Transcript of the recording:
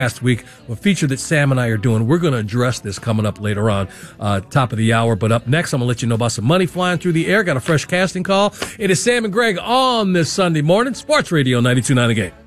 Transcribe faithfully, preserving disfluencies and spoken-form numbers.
last week, a feature that Sam and I are doing. We're going to address this coming up later on, uh, top of the hour. But up next, I'm going to let you know about some money flying through the air. Got a fresh casting call. It is Sam and Greg on this Sunday morning. Sports Radio ninety-two point nine The Game.